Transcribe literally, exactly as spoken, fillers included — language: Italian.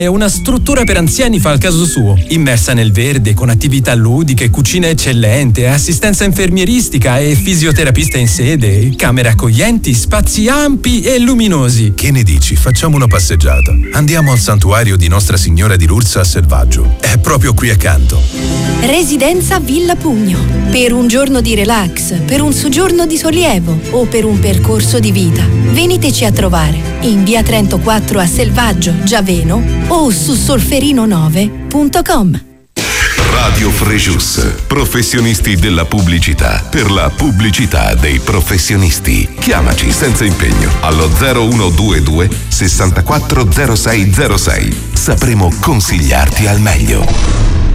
È una struttura per anziani fa al caso suo, immersa nel verde, con attività ludiche, cucina eccellente, assistenza infermieristica e fisioterapista in sede, camere accoglienti, spazi ampi e luminosi. Che ne dici? Facciamo una passeggiata. Andiamo al santuario di Nostra Signora di Lourdes a Selvaggio. È proprio qui accanto. Residenza Villa Pugno. Per un giorno di relax, per un soggiorno di sollievo o per un percorso di vita. Veniteci a trovare in via Trento quattro a Selvaggio, Giaveno o su solferino nove punto com. Radio Frejus, professionisti della pubblicità, per la pubblicità dei professionisti. Chiamaci senza impegno allo zero uno due due sessantaquattro zero sei zero sei. Sapremo consigliarti al meglio.